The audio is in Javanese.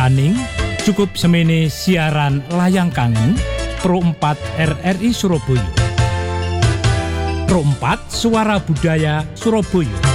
Daning cukup semene siaran layang kangen Pro 4 RRI Surabaya. Pro 4 Suara Budaya Surabaya.